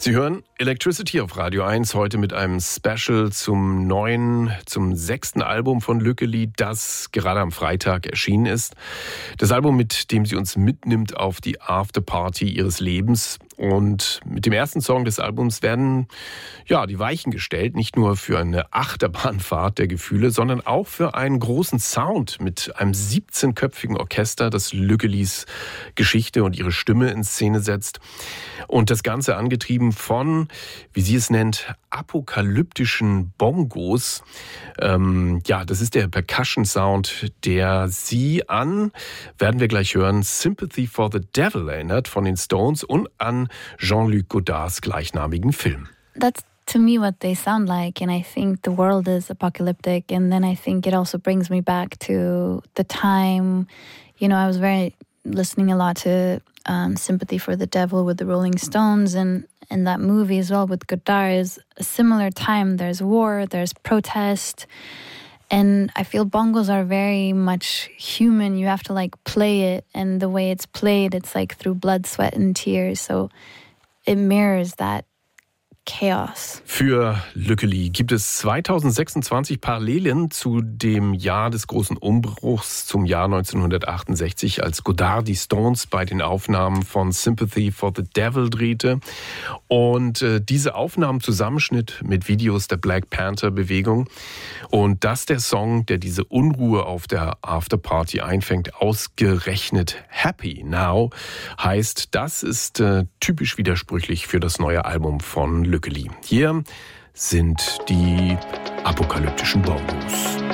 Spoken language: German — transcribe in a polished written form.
Sie hören Electricity auf Radio 1, heute mit einem Special zum 6. Album von Lückeli, das gerade am Freitag erschienen ist. Das Album, mit dem sie uns mitnimmt auf die Afterparty ihres Lebens. Und mit dem ersten Song des Albums werden die Weichen gestellt, nicht nur für eine Achterbahnfahrt der Gefühle, sondern auch für einen großen Sound mit einem 17-köpfigen Orchester, das Lückelis Geschichte und ihre Stimme in Szene setzt. Und das Ganze angetrieben von, wie sie es nennt, apokalyptischen Bongos. Das ist der Percussion-Sound, der sie an, werden wir gleich hören, Sympathy for the Devil erinnert von den Stones und an Jean-Luc Godards gleichnamigen Film. That's to me what they sound like, and I think the world is apocalyptic, and then I think it also brings me back to the time, I was listening a lot to Sympathy for the Devil with the Rolling Stones, and that movie as well with Godard is a similar time. There's war, there's protest, and I feel bongos are very much human. You have to play it, and the way it's played, it's through blood, sweat and tears, so it mirrors that Chaos. Für Lückeli gibt es 2026 Parallelen zu dem Jahr des großen Umbruchs, zum Jahr 1968, als Godard die Stones bei den Aufnahmen von Sympathy for the Devil drehte. Und diese Aufnahmen Zusammenschnitt mit Videos der Black Panther-Bewegung. Und dass der Song, der diese Unruhe auf der Afterparty einfängt, ausgerechnet Happy Now heißt, das ist typisch widersprüchlich für das neue Album von Lückeli. Hier sind die apokalyptischen Bongos.